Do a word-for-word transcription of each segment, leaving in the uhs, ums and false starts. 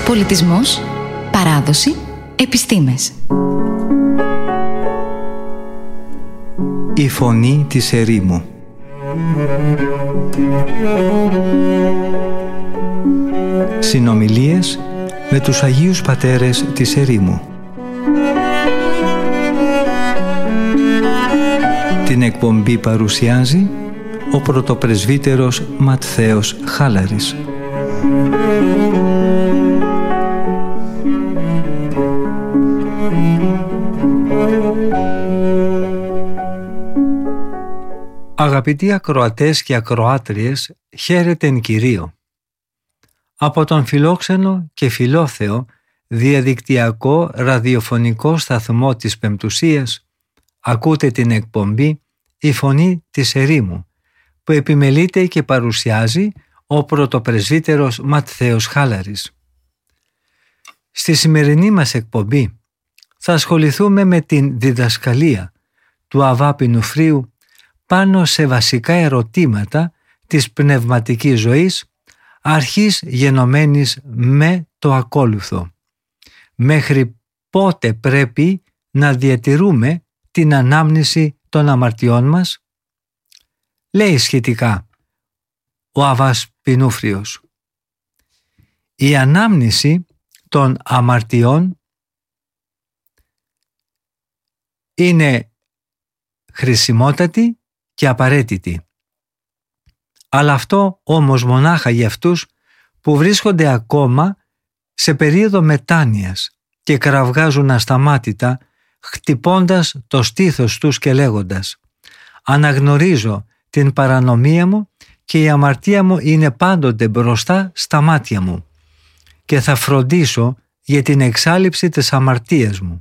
Πολιτισμός, παράδοση, επιστήμες. Η φωνή της ερήμου. Συνομιλίες με τους Αγίους Πατέρες της ερήμου. Την εκπομπή παρουσιάζει ο πρωτοπρεσβύτερος Ματθαίος Χάλαρης. Αγαπητοί ακροατές και ακροάτριες, χαίρετεν Κυρίω. Από τον φιλόξενο και φιλόθεο διαδικτυακό ραδιοφωνικό σταθμό της Πεμπτουσίας ακούτε την εκπομπή «Η Φωνή της Ερήμου» που επιμελείται και παρουσιάζει ο πρωτοπρεσβύτερος Ματθαίος Χάλαρης. Στη σημερινή μας εκπομπή θα ασχοληθούμε με την διδασκαλία του Αββά Πινουφρίου πάνω σε βασικά ερωτήματα της πνευματικής ζωής, αρχής γενομένης με το ακόλουθο. Μέχρι πότε πρέπει να διατηρούμε την ανάμνηση των αμαρτιών μας? Λέει σχετικά ο Αββάς Πινούφριος: η ανάμνηση των αμαρτιών είναι χρησιμότατη και απαραίτητη. Αλλά αυτό όμως μονάχα για αυτούς που βρίσκονται ακόμα σε περίοδο μετάνοιας και κραυγάζουν ασταμάτητα, χτυπώντας το στήθος τους και λέγοντας «Αναγνωρίζω την παρανομία μου και η αμαρτία μου είναι πάντοτε μπροστά στα μάτια μου και θα φροντίσω για την εξάλειψη της αμαρτίας μου».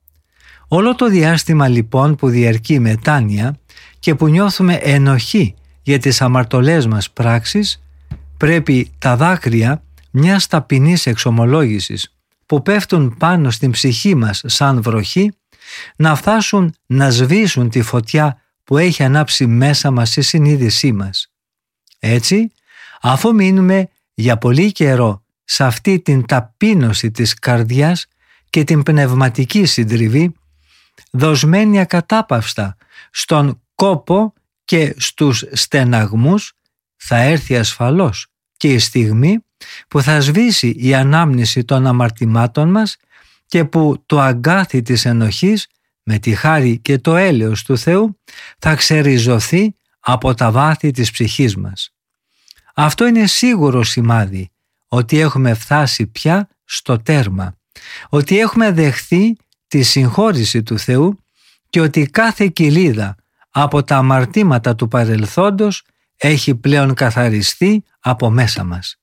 Όλο το διάστημα λοιπόν που διαρκεί η μετάνοια και που νιώθουμε ενοχή για τις αμαρτωλές μας πράξεις, πρέπει τα δάκρυα μιας ταπεινής εξομολόγησης που πέφτουν πάνω στην ψυχή μας σαν βροχή να φτάσουν να σβήσουν τη φωτιά που έχει ανάψει μέσα μας η συνείδησή μας. Έτσι, αφού μείνουμε για πολύ καιρό σε αυτή την ταπείνωση της καρδιάς και την πνευματική συντριβή, δοσμένη ακατάπαυστα στον κόπο και στους στεναγμούς, θα έρθει ασφαλώς και η στιγμή που θα σβήσει η ανάμνηση των αμαρτημάτων μας και που το αγκάθι της ενοχής με τη χάρη και το έλεος του Θεού θα ξεριζωθεί από τα βάθη της ψυχής μας. Αυτό είναι σίγουρο σημάδι ότι έχουμε φτάσει πια στο τέρμα, ότι έχουμε δεχθεί τη συγχώρηση του Θεού και ότι κάθε κοιλίδα από τα αμαρτήματα του παρελθόντος έχει πλέον καθαριστεί από μέσα μας.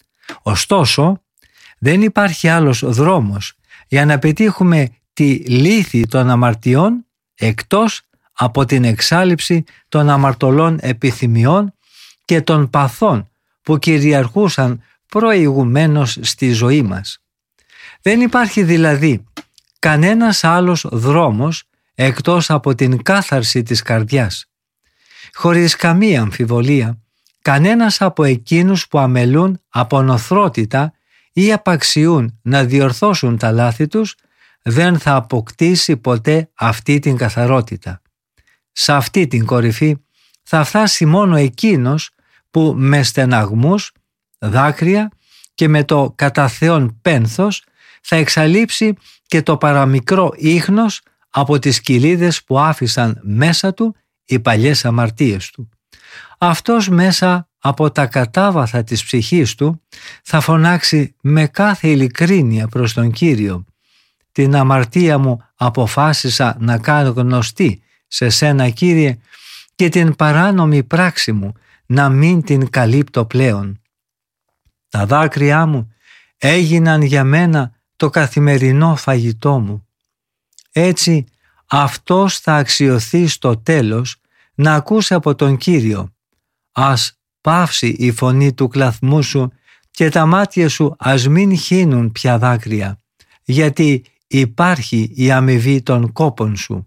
Ωστόσο, δεν υπάρχει άλλος δρόμος για να πετύχουμε τη λύθη των αμαρτιών εκτός από την εξάλειψη των αμαρτωλών επιθυμιών και των παθών που κυριαρχούσαν προηγουμένως στη ζωή μας. Δεν υπάρχει δηλαδή κανένας άλλος δρόμος εκτός από την κάθαρση της καρδιάς. Χωρίς καμία αμφιβολία, κανένας από εκείνους που αμελούν από νοθρότητα ή απαξιούν να διορθώσουν τα λάθη τους δεν θα αποκτήσει ποτέ αυτή την καθαρότητα. Σε αυτή την κορυφή θα φτάσει μόνο εκείνος που με στεναγμούς, δάκρυα και με το κατά Θεόν πένθος θα εξαλείψει και το παραμικρό ίχνος από τις κοιλίδες που άφησαν μέσα του οι παλιές αμαρτίες του. Αυτός μέσα από τα κατάβαθα της ψυχής του θα φωνάξει με κάθε ειλικρίνεια προς τον Κύριο: «Την αμαρτία μου αποφάσισα να κάνω γνωστή σε σένα, Κύριε, και την παράνομη πράξη μου να μην την καλύπτω πλέον. Τα δάκρυά μου έγιναν για μένα το καθημερινό φαγητό μου». Έτσι αυτός θα αξιωθεί στο τέλος να ακούσει από τον Κύριο: «Ας πάυσει η φωνή του κλαθμού σου και τα μάτια σου ας μην χύνουν πια δάκρυα, γιατί υπάρχει η αμοιβή των κόπων σου».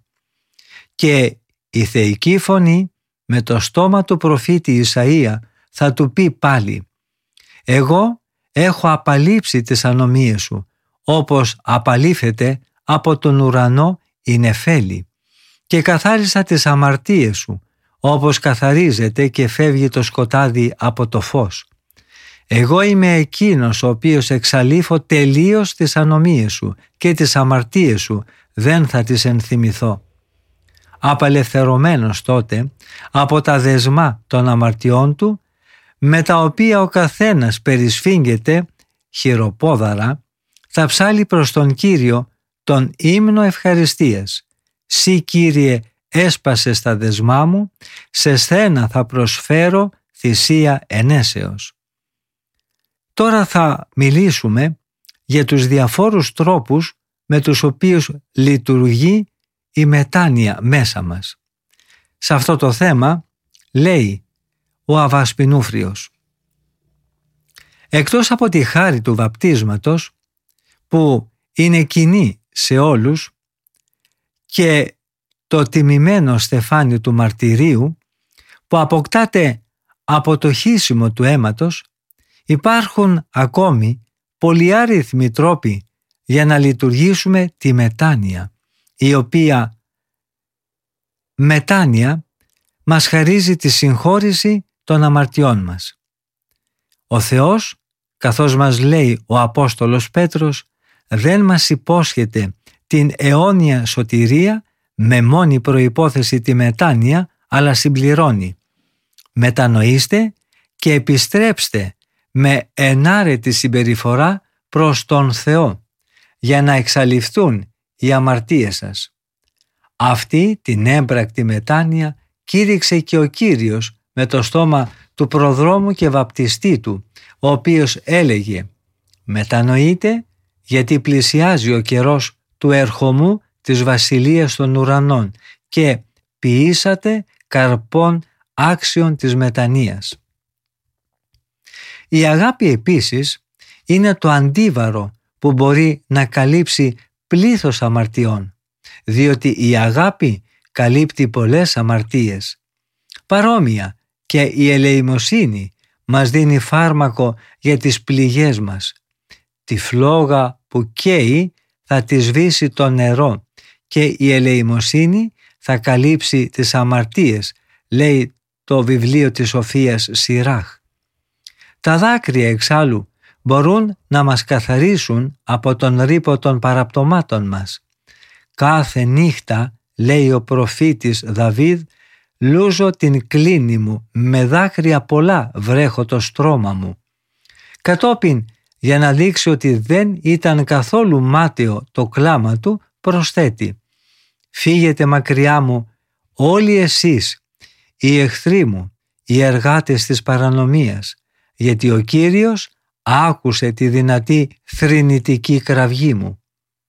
Και η θεϊκή φωνή με το στόμα του προφήτη Ισαΐα θα του πει πάλι: «Εγώ έχω απαλείψει τις ανομίες σου, όπως απαλείφεται από τον ουρανό η νεφέλη, και καθάρισα τις αμαρτίες σου, όπως καθαρίζεται και φεύγει το σκοτάδι από το φως. Εγώ είμαι εκείνος ο οποίος εξαλείφω τελείως τις ανομίες σου και τις αμαρτίες σου δεν θα τις ενθυμηθώ. Απελευθερωμένος τότε από τα δεσμά των αμαρτιών του, με τα οποία ο καθένας περισφίγγεται χειροπόδαρα, θα ψάλει προς τον Κύριο τον ύμνο ευχαριστίας. Συ, Κύριε, έσπασες τα δεσμά μου, σε σθένα θα προσφέρω θυσία ενέσεως. Τώρα θα μιλήσουμε για τους διαφόρους τρόπους με τους οποίους λειτουργεί η μετάνοια μέσα μας. Σε αυτό το θέμα λέει ο Αββάς Πινούφριος: εκτός από τη χάρη του βαπτίσματος που είναι κοινή σε όλους και το τιμημένο στεφάνι του μαρτυρίου που αποκτάται από το χύσιμο του αίματος, υπάρχουν ακόμη πολυάριθμοι τρόποι για να λειτουργήσουμε τη μετάνοια, η οποία μετάνοια μας χαρίζει τη συγχώρηση των αμαρτιών μας. Ο Θεός, καθώς μας λέει ο Απόστολος Πέτρος, δεν μας υπόσχεται την αιώνια σωτηρία με μόνη προϋπόθεση τη μετάνοια, αλλά συμπληρώνει: μετανοήστε και επιστρέψτε με ενάρετη συμπεριφορά προς τον Θεό, για να εξαλειφθούν οι αμαρτίες σας. Αυτή την έμπρακτη μετάνοια κήρυξε και ο Κύριος με το στόμα του προδρόμου και βαπτιστή του, ο οποίος έλεγε: μετανοείτε, γιατί πλησιάζει ο καιρός του ερχομού της βασιλείας των ουρανών και ποιήσατε καρπών άξιων της μετανοίας. Η αγάπη επίσης είναι το αντίβαρο που μπορεί να καλύψει πλήθος αμαρτιών, διότι η αγάπη καλύπτει πολλές αμαρτίες. Παρόμοια και η ελεημοσύνη μας δίνει φάρμακο για τις πληγές μας. Τη φλόγα που καίει θα τη σβήσει το νερό και η ελεημοσύνη θα καλύψει τις αμαρτίες, λέει το βιβλίο της Σοφίας Σιράχ. Τα δάκρυα εξάλλου μπορούν να μας καθαρίσουν από τον ρύπο των παραπτωμάτων μας. Κάθε νύχτα, λέει ο προφήτης Δαβίδ, λούζω την κλίνη μου, με δάκρυα πολλά βρέχω το στρώμα μου. Κατόπιν, για να δείξει ότι δεν ήταν καθόλου μάταιο το κλάμα του, προσθέτει: φύγετε μακριά μου όλοι εσείς, οι εχθροί μου, οι εργάτες της παρανομίας, γιατί ο Κύριος άκουσε τη δυνατή θρηνητική κραυγή μου.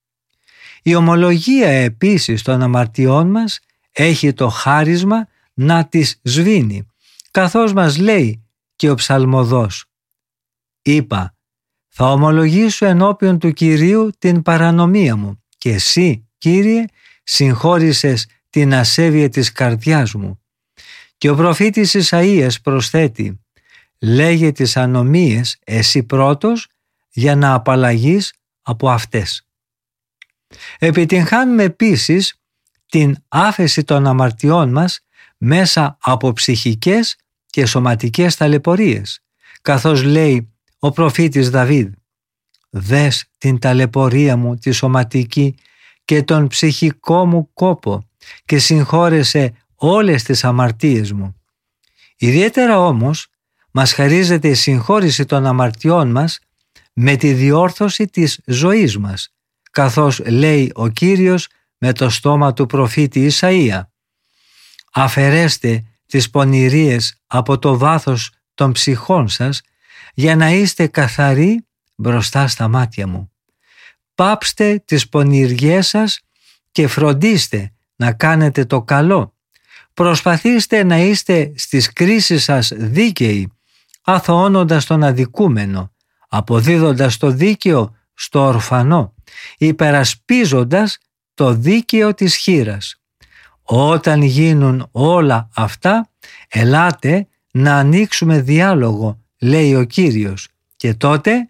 Η ομολογία επίσης των αμαρτιών μας έχει το χάρισμα να τις σβήνει, καθώς μας λέει και ο ψαλμοδός: είπα, θα ομολογήσω ενώπιον του Κυρίου την παρανομία μου και εσύ, Κύριε, συγχώρησες την ασέβεια της καρδιάς μου. Και ο προφήτης Ισαΐας προσθέτει: λέγε τις ανομίες εσύ πρώτος για να απαλλαγείς από αυτές. Επιτυγχάνουμε επίσης την άφεση των αμαρτιών μας μέσα από ψυχικές και σωματικές ταλαιπωρίες, καθώς λέει ο προφήτης Δαβίδ: δες την ταλαιπωρία μου τη σωματική και τον ψυχικό μου κόπο και συγχώρεσε όλες τις αμαρτίες μου. Ιδιαίτερα όμως μας χαρίζεται η συγχώρηση των αμαρτιών μας με τη διόρθωση της ζωής μας, καθώς λέει ο Κύριος με το στόμα του προφήτη Ισαΐα: αφαιρέστε τις πονηρίες από το βάθος των ψυχών σας για να είστε καθαροί μπροστά στα μάτια μου. Πάψτε τις πονηριές σας και φροντίστε να κάνετε το καλό. Προσπαθήστε να είστε στις κρίσεις σας δίκαιοι, αθωώνοντας τον αδικούμενο, αποδίδοντας το δίκαιο στο ορφανό, υπερασπίζοντας το δίκαιο της χήρας. Όταν γίνουν όλα αυτά, ελάτε να ανοίξουμε διάλογο, λέει ο Κύριος, και τότε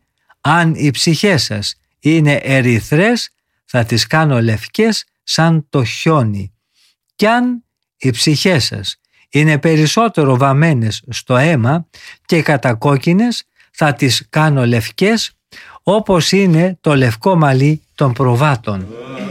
Αν οι ψυχές σας είναι ερυθρές, θα τις κάνω λευκές σαν το χιόνι. Κι αν οι ψυχές σας είναι περισσότερο βαμμένες στο αίμα και κατακόκκινες, θα τις κάνω λευκές όπως είναι το λευκό μαλλί των προβάτων.